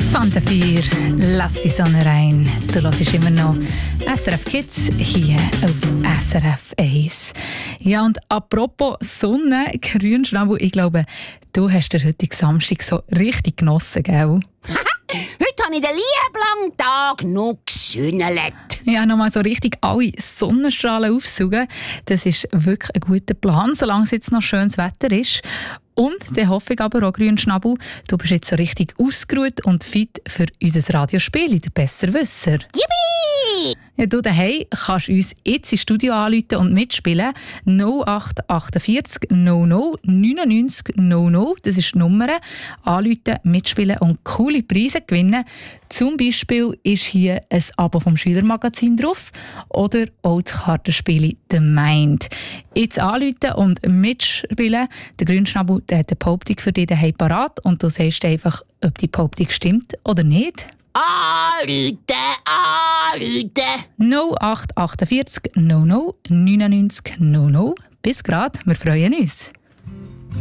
Fanta 4, lass die Sonne rein. Du hörst immer noch SRF Kids hier auf SRF 1. Ja, und apropos Sonne, Grünschnabel, ich glaube, du hast den heutigen Samstag so richtig genossen, gell? Heute habe ich den lieben Tag noch gesühnelt. Ja, nochmal so richtig alle Sonnenstrahlen aufsaugen. Das ist wirklich ein guter Plan, solange es jetzt noch schönes Wetter ist. Und dann hoffe ich aber auch, Grünschnabel, du bist jetzt so richtig ausgeruht und fit für unser Radiospiel, der Besserwisser. Yippie! Ja, du daheim kannst uns jetzt ins Studio anrufen und mitspielen. 0848 00 99 00, das ist die Nummer. Anrufen, mitspielen und coole Preise gewinnen. Zum Beispiel ist hier ein Abo vom Schülermagazin drauf oder auch das Kartenspiel «The Mind». Jetzt anrufen und mitspielen. Der Grünschnabel hat eine Behauptung für dich daheim parat und du sagst einfach, ob die Behauptung stimmt oder nicht. Anrufen! 0848 00 99 00. Bis grad, wir freuen uns.